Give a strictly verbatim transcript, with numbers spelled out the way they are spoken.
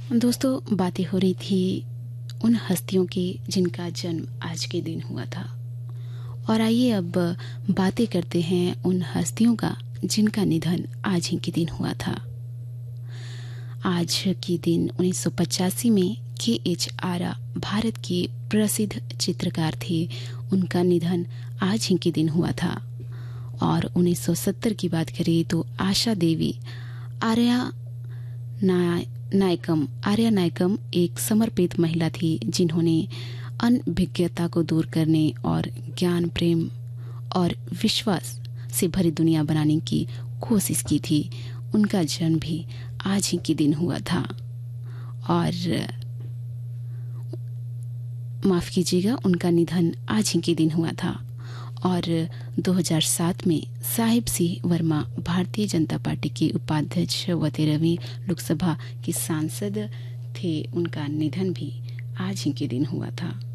दोस्तों, बातें हो रही थी उन हस्तियों की जिनका जन्म आज के दिन हुआ था। और आइए अब बातें करते हैं उन हस्तियों का जिनका निधन आज ही के दिन हुआ था। आज के दिन उन्नीस सौ पचासी में के एच आरा भारत के प्रसिद्ध चित्रकार थे। उनका निधन आज ही के दिन हुआ था। और उन्नीस सौ सत्तर की बात करें तो आशा देवी आर्या नाय नायकम आर्या नायकम एक समर्पित महिला थी जिन्होंने अनभिज्ञता को दूर करने और ज्ञान, प्रेम और विश्वास से भरी दुनिया बनाने की कोशिश की थी। उनका जन्म भी आज ही के दिन हुआ था। और माफ कीजिएगा, उनका निधन आज ही के दिन हुआ था। और दो हज़ार सात में साहिब सिंह वर्मा भारतीय जनता पार्टी के उपाध्यक्ष व तेरहवीं लोकसभा के सांसद थे। उनका निधन भी आज ही के दिन हुआ था।